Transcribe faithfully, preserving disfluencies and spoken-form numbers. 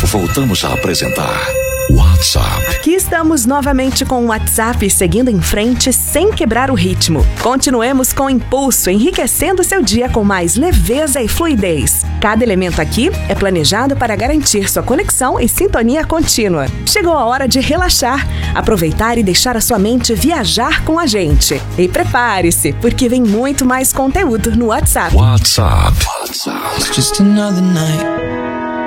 Voltamos a apresentar WhatsApp. Aqui estamos novamente com o WhatsApp, seguindo em frente sem quebrar o ritmo. Continuemos com impulso, enriquecendo seu dia com mais leveza e fluidez. Cada elemento aqui é planejado para garantir sua conexão e sintonia contínua. Chegou a hora de relaxar, aproveitar e deixar a sua mente viajar com a gente. E prepare-se, porque vem muito mais conteúdo no WhatsApp. WhatsApp. WhatsApp. It's just another night